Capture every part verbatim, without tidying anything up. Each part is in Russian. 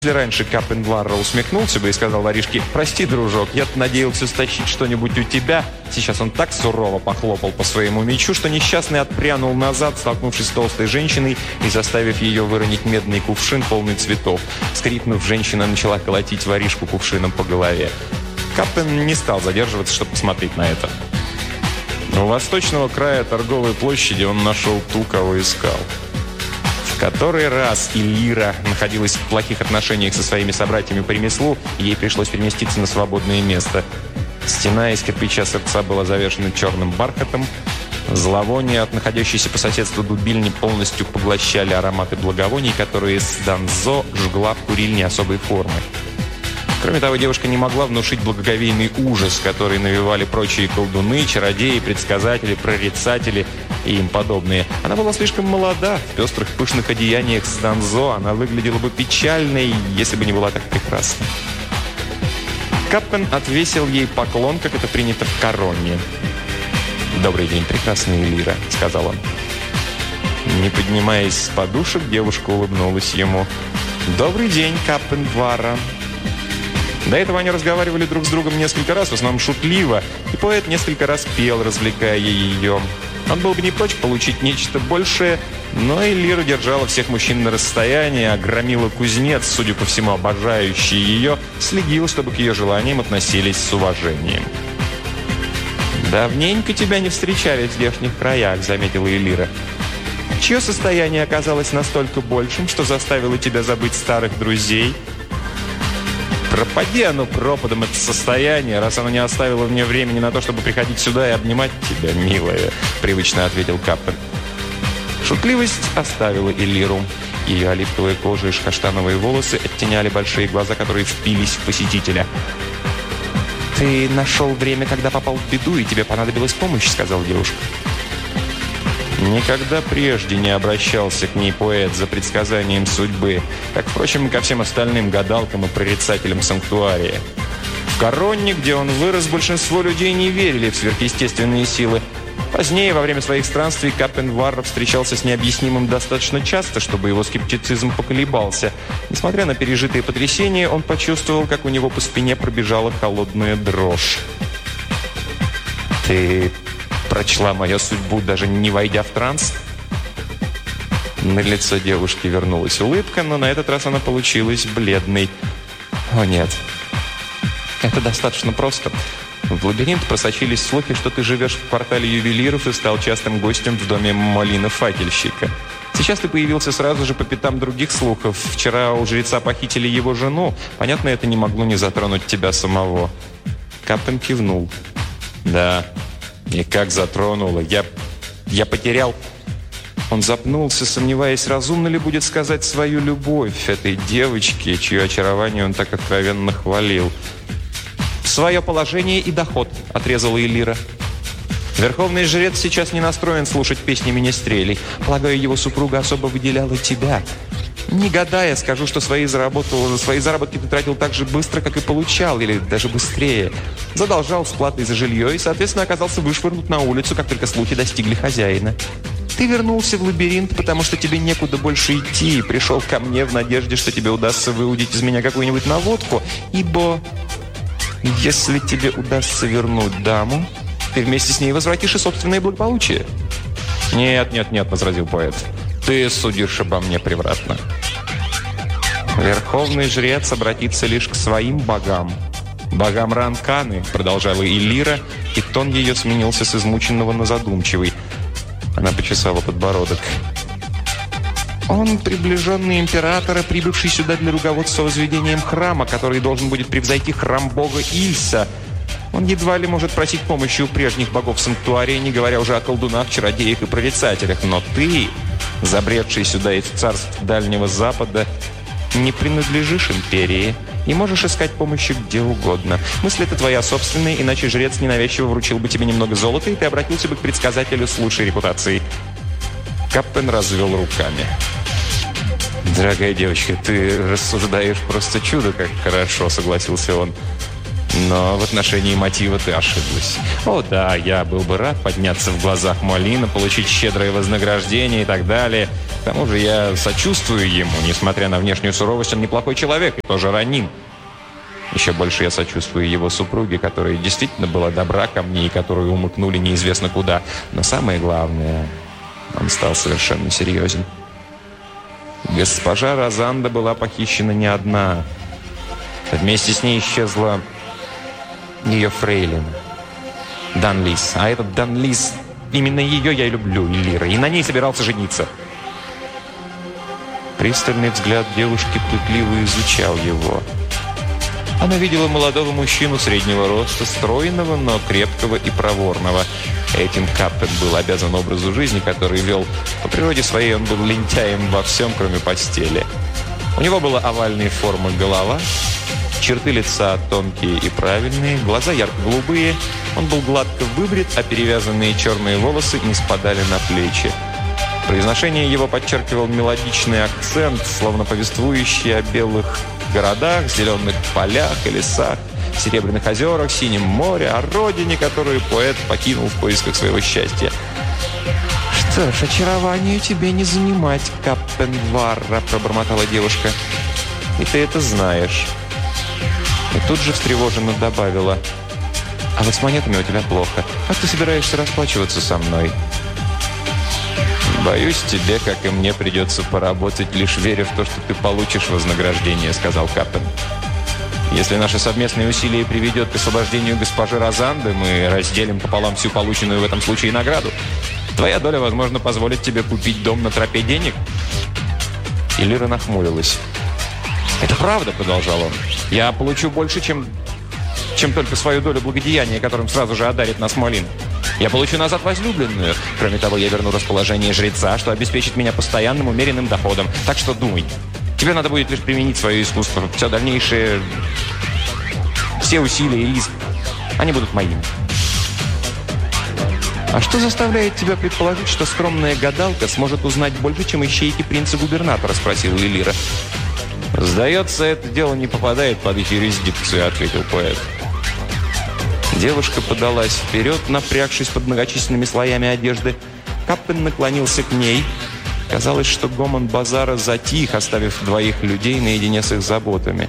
Если раньше Каппен Варра усмехнулся бы и сказал воришке: «Прости, дружок, я-то надеялся стащить что-нибудь у тебя», сейчас он так сурово похлопал по своему мечу, что несчастный отпрянул назад, столкнувшись с толстой женщиной и заставив ее выронить медный кувшин, полный цветов. Скрипнув, женщина начала колотить воришку кувшином по голове. Каппен не стал задерживаться, чтобы посмотреть на это. У восточного края торговой площади он нашел ту, кого искал. В который раз Элира находилась в плохих отношениях со своими собратьями по ремеслу, и ей пришлось переместиться на свободное место. Стена из кирпича сырца была завешена черным бархатом. Зловония от находящейся по соседству дубильни полностью поглощали ароматы благовоний, которые с Данзо жгла в курильне особой формы. Кроме того, девушка не могла внушить благоговейный ужас, который навевали прочие колдуны, чародеи, предсказатели, прорицатели и им подобные. Она была слишком молода, в пестрых пышных одеяниях с Данзо она выглядела бы печальной, если бы не была так прекрасна. Каппен отвесил ей поклон, как это принято в Коронне. «Добрый день, прекрасная Элира», — сказал он. Не поднимаясь с подушек, девушка улыбнулась ему. «Добрый день, Каппен Варра». До этого они разговаривали друг с другом несколько раз, в основном шутливо, и поэт несколько раз пел, развлекая ее. Он был бы не прочь получить нечто большее, но Элира держала всех мужчин на расстоянии, а громила кузнец, судя по всему обожающий ее, следил, чтобы к ее желаниям относились с уважением. «Давненько тебя не встречали в здешних краях», — заметила Элира. «Чье состояние оказалось настолько большим, что заставило тебя забыть старых друзей?» «Пропади оно пропадом, это состояние, раз оно не оставило мне времени на то, чтобы приходить сюда и обнимать тебя, милая», — привычно ответил Каппен. Шутливость оставила Элиру. Ее оливковая кожа и каштановые волосы оттеняли большие глаза, которые впились в посетителя. «Ты нашел время, когда попал в беду, и тебе понадобилась помощь», — сказала девушка. Никогда прежде не обращался к ней поэт за предсказанием судьбы, как, впрочем, и ко всем остальным гадалкам и прорицателям санктуария. В Коронне, где он вырос, большинство людей не верили в сверхъестественные силы. Позднее, во время своих странствий, Каппен Варра встречался с необъяснимым достаточно часто, чтобы его скептицизм поколебался. Несмотря на пережитые потрясения, он почувствовал, как у него по спине пробежала холодная дрожь. «Ты прочла мою судьбу, даже не войдя в транс?» На лицо девушки вернулась улыбка, но на этот раз она получилась бледной. «О нет, это достаточно просто. В лабиринт просочились слухи, что ты живешь в квартале ювелиров и стал частым гостем в доме Молина-факельщика. Сейчас ты появился сразу же по пятам других слухов. Вчера у жреца похитили его жену. Понятно, это не могло не затронуть тебя самого». Каппен кивнул. «Да, и как затронуло. Я, я потерял...» Он запнулся, сомневаясь, разумно ли будет сказать свою любовь этой девочке, чье очарование он так откровенно хвалил. «Свое положение и доход», — отрезала Элира. «Верховный жрец сейчас не настроен слушать песни министрелей. Полагаю, его супруга особо выделяла тебя. Не гадая, скажу, что свои, заработал, свои заработки ты тратил так же быстро, как и получал, или даже быстрее. Задолжал с платой за жилье и, соответственно, оказался вышвырнут на улицу, как только слухи достигли хозяина. Ты вернулся в лабиринт, потому что тебе некуда больше идти, и пришел ко мне в надежде, что тебе удастся выудить из меня какую-нибудь наводку, ибо если тебе удастся вернуть даму, ты вместе с ней возвратишь и собственное благополучие». «Нет, нет, нет», — возразил поэт. «Ты судишь обо мне превратно. Верховный жрец обратится лишь к своим богам. Богам Ранканы», — продолжала Элира, и тон ее сменился с измученного на задумчивый. Она почесала подбородок. «Он приближенный императора, прибывший сюда для руководства возведением храма, который должен будет превзойти храм бога Ильса. Он едва ли может просить помощи у прежних богов санктуария, не говоря уже о колдунах, чародеях и прорицателях. Но ты, забредший сюда из царств Дальнего Запада, не принадлежишь империи и можешь искать помощи где угодно. Мысль эта твоя собственная, иначе жрец ненавязчиво вручил бы тебе немного золота, и ты обратился бы к предсказателю с лучшей репутацией». Каппен развел руками. «Дорогая девочка, ты рассуждаешь просто чудо, как хорошо», — согласился он. Но в отношении мотива ты ошиблась. О да, я был бы рад подняться в глазах Молина, получить щедрое вознаграждение и так далее. К тому же я сочувствую ему. Несмотря на внешнюю суровость, он неплохой человек и тоже раним. Еще больше я сочувствую его супруге, которая действительно была добра ко мне и которую умыкнули неизвестно куда. Но самое главное, он стал совершенно серьезен. Госпожа Розанда была похищена не одна. Вместе с ней исчезла ее фрейлин Данлис. А этот Данлис, именно ее я и люблю, Элира, и на ней собирался жениться. Пристальный взгляд девушки пытливо изучал его. Она видела молодого мужчину среднего роста, стройного, но крепкого и проворного. Этим Каппен был обязан образу жизни, который вел. По природе своей он был лентяем во всем, кроме постели. У него была овальной формы голова, черты лица тонкие и правильные, глаза ярко-голубые. Он был гладко выбрит, а перевязанные черные волосы не спадали на плечи. Произношение его подчеркивал мелодичный акцент, словно повествующий о белых городах, зеленых полях и лесах, серебряных озерах, синем море, о родине, которую поэт покинул в поисках своего счастья. «Что ж, очарованию тебе не занимать, Каппен Варра», — пробормотала девушка. «И ты это знаешь». И тут же встревоженно добавила: «А вот с монетами у тебя плохо. Как ты собираешься расплачиваться со мной?» «Боюсь, тебе, как и мне, придется поработать, лишь веря в то, что ты получишь вознаграждение», — сказал Каппен. «Если наше совместное усилие приведет к освобождению госпожи Розанды, мы разделим пополам всю полученную в этом случае награду. Твоя доля, возможно, позволит тебе купить дом на тропе денег». Элира нахмурилась. «Это правда», — продолжал он. «Я получу больше, чем, чем только свою долю благодеяния, которым сразу же одарит нас Молин. Я получу назад возлюбленную. Кроме того, я верну расположение жреца, что обеспечит меня постоянным умеренным доходом. Так что думай. Тебе надо будет лишь применить свое искусство. Все дальнейшее, все усилия и риск, они будут моими». «А что заставляет тебя предположить, что скромная гадалка сможет узнать больше, чем ищейки принца-губернатора?» — спросила Элира. «Сдается, это дело не попадает под их юрисдикцию», — ответил поэт. Девушка подалась вперед, напрягшись под многочисленными слоями одежды. Каппен наклонился к ней. Казалось, что гомон базара затих, оставив двоих людей наедине с их заботами.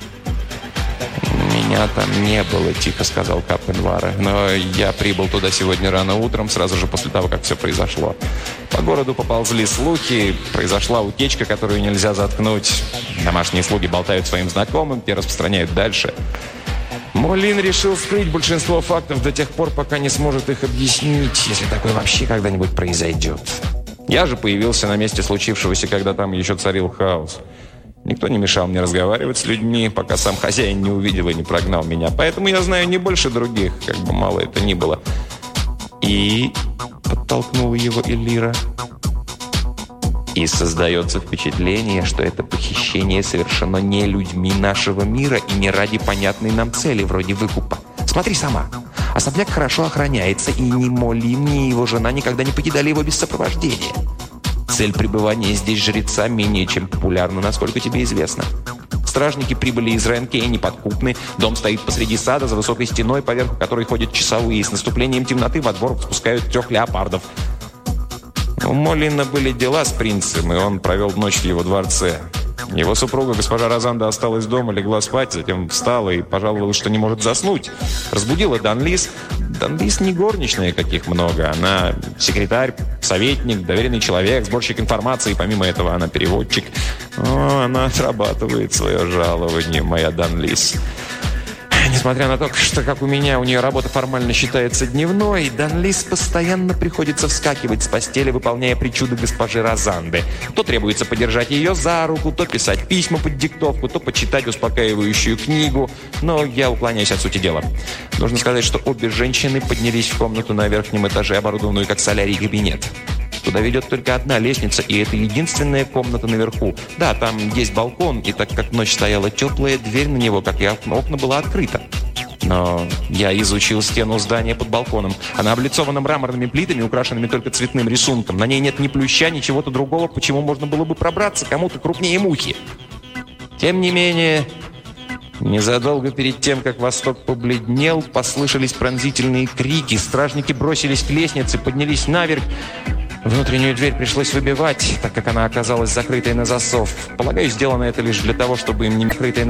«Меня там не было», — тихо сказал Каппен Варра. «Но я прибыл туда сегодня рано утром, сразу же после того, как все произошло. По городу поползли слухи, произошла утечка, которую нельзя заткнуть. Домашние слуги болтают своим знакомым, те распространяют дальше. Молин решил скрыть большинство фактов до тех пор, пока не сможет их объяснить, если такое вообще когда-нибудь произойдет. Я же появился на месте случившегося, когда там еще царил хаос. Никто не мешал мне разговаривать с людьми, пока сам хозяин не увидел и не прогнал меня. Поэтому я знаю не больше других, как бы мало это ни было». «И...» — подтолкнула его Элира. «И создается впечатление, что это похищение совершено не людьми нашего мира и не ради понятной нам цели, вроде выкупа. Смотри сама. Особняк хорошо охраняется, и ни Молин, ни его жена никогда не покидали его без сопровождения. Цель пребывания здесь жреца менее чем популярна, насколько тебе известно. Стражники прибыли из Ренке, неподкупны. Дом стоит посреди сада за высокой стеной, поверх которой ходят часовые. С наступлением темноты во двор спускают трех леопардов. У Молина были дела с принцем, и он провел ночь в его дворце. Его супруга, госпожа Розанда, осталась дома, легла спать, затем встала и пожаловалась, что не может заснуть. Разбудила Данлис. Данлис не горничная, каких много. Она секретарь, советник, доверенный человек, сборщик информации. Помимо этого, она переводчик. О, она отрабатывает свое жалование, моя Данлис. Несмотря на то, что, как у меня, у нее работа формально считается дневной, Данлис постоянно приходится вскакивать с постели, выполняя причуды госпожи Розанды. То требуется подержать ее за руку, то писать письма под диктовку, то почитать успокаивающую книгу. Но я уклоняюсь от сути дела. Нужно сказать, что обе женщины поднялись в комнату на верхнем этаже, оборудованную как солярий кабинет. Туда ведет только одна лестница, и это единственная комната наверху. Да, там есть балкон, и так как ночь стояла теплая, дверь на него, как и окна, была открыта. Но я изучил стену здания под балконом. Она облицована мраморными плитами, украшенными только цветным рисунком. На ней нет ни плюща, ни чего-то другого, почему можно было бы пробраться кому-то крупнее мухи. Тем не менее, Незадолго перед тем, как Восток побледнел, послышались пронзительные крики. Стражники бросились к лестнице, поднялись наверх. Внутреннюю дверь пришлось выбивать, так как она оказалась закрытой на засов. Полагаю, сделано это лишь для того, чтобы им не закрытой